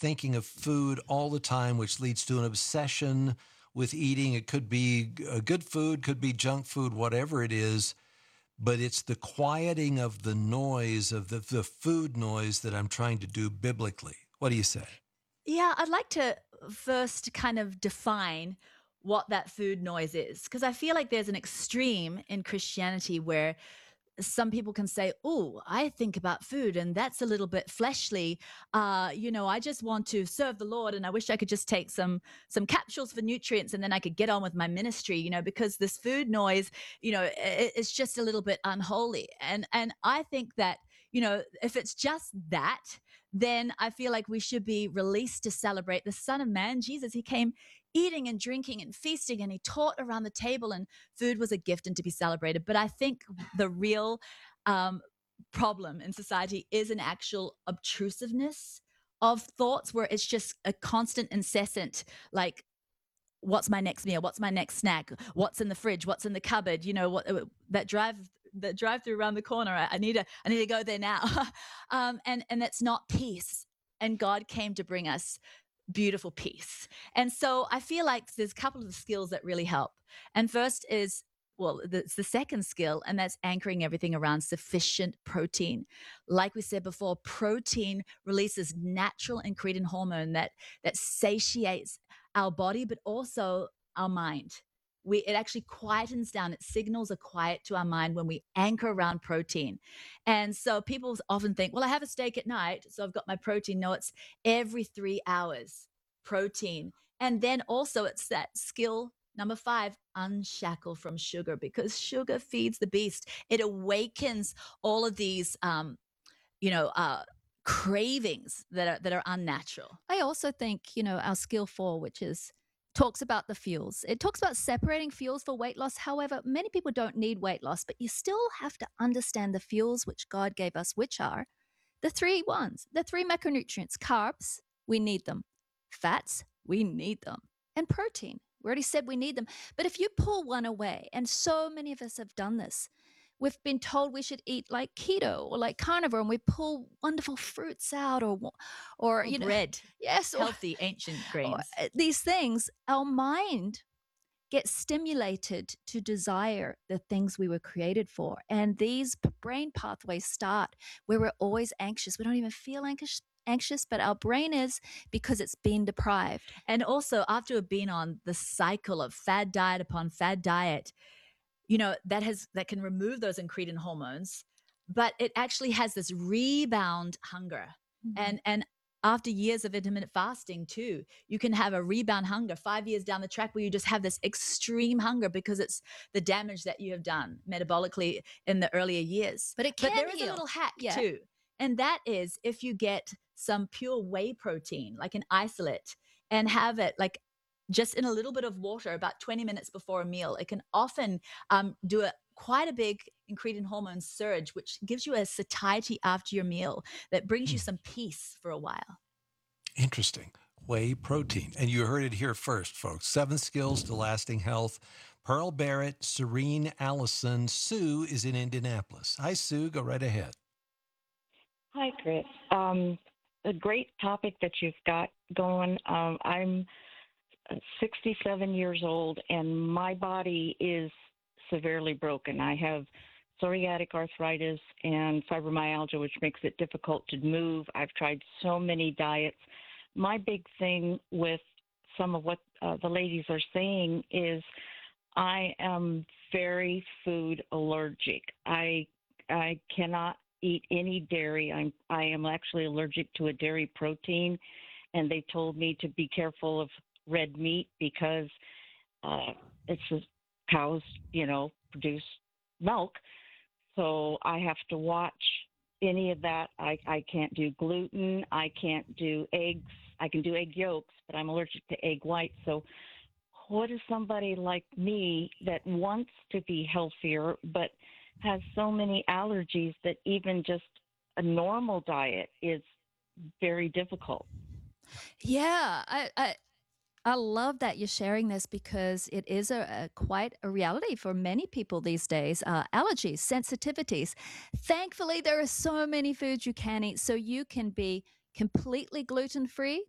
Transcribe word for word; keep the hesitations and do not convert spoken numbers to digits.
thinking of food all the time, which leads to an obsession with eating. It could be g- uh, good food, could be junk food, whatever it is, but it's the quieting of the noise of the, the food noise that I'm trying to do biblically. What do you say? Yeah, I'd like to first kind of define what that food noise is, because I feel like there's an extreme in Christianity where some people can say, "Oh, I think about food and that's a little bit fleshly. Uh, you know, I just want to serve the Lord and I wish I could just take some some capsules for nutrients and then I could get on with my ministry, you know, because this food noise, you know, I it's just a little bit unholy." And and I think that, you know, if it's just that, then I feel like we should be released to celebrate the Son of Man, Jesus. He came eating and drinking and feasting and he taught around the table and food was a gift and to be celebrated. But I think the real um, problem in society is an actual obtrusiveness of thoughts where it's just a constant, incessant, like, what's my next meal? What's my next snack? What's in the fridge? What's in the cupboard? You know, what uh, that drive that drive through around the corner. I, I need to I need to go there now. um, and and it's not peace. And God came to bring us beautiful peace. And so I feel like there's a couple of skills that really help. And first is, well, it's the second skill, and that's anchoring everything around sufficient protein. Like we said before, protein releases natural incretin hormone that that satiates our body, but also our mind. We, it actually quietens down. It signals a quiet to our mind when we anchor around protein. And so people often think, well, I have a steak at night, so I've got my protein. No, it's every three hours protein. And then also it's that skill number five, unshackle from sugar, because sugar feeds the beast. It awakens all of these um, you know, uh cravings that are that are unnatural. I also think, you know, our skill four, which is talks about the fuels. It talks about separating fuels for weight loss. However, many people don't need weight loss, but you still have to understand the fuels which God gave us, which are the three ones, the three macronutrients. Carbs, we need them. Fats, we need them. And protein, we already said we need them. But if you pull one away, and so many of us have done this, we've been told we should eat like keto or like carnivore, and we pull wonderful fruits out, or or Or you know, bread, yes, or, healthy ancient or grains. uh, these things. Our mind get stimulated to desire the things we were created for. And these p- brain pathways start where we're always anxious. We don't even feel anxious, anxious, but our brain is, because it's been deprived. And also after we've been on the cycle of fad diet upon fad diet, you know, that has that can remove those incretin hormones, but it actually has this rebound hunger. Mhm. And and after years of intermittent fasting too, you can have a rebound hunger five years down the track where you just have this extreme hunger because it's the damage that you have done metabolically in the earlier years. But it But can there is a heal. little hack Yeah. too. And that is if you get some pure whey protein, like an isolate, and have it like just in a little bit of water about twenty minutes before a meal. It can often um, do a quite a big incretin hormone surge, which gives you a satiety after your meal that brings you Hmm, some peace for a while. interesting. Whey protein. And you heard it here first, folks. Seven skills to lasting health. Pearl Barrett, Serene Allison. Sue is in Indianapolis. Hi, Sue. Go right ahead. Hi, Chris. Um, a great topic that you've got going. Um, I'm uh, sixty-seven years old, and my body is severely broken. I have psoriatic arthritis and fibromyalgia, which makes it difficult to move. I've tried so many diets. My big thing with some of what uh, the ladies are saying is I am very food allergic. I I cannot eat any dairy. I'm I am actually allergic to a dairy protein, and they told me to be careful of red meat because uh, it's a, cows, you know, produce milk. So I have to watch any of that. I I can't do gluten. I can't do eggs. I can do egg yolks, but I'm allergic to egg whites. So what is somebody like me that wants to be healthier but has so many allergies that even just a normal diet is very difficult? Yeah. I, I, I love that you're sharing this, because it is a, a quite a reality for many people these days. Uh, allergies, sensitivities. Thankfully, there are so many foods you can eat, so you can be completely gluten free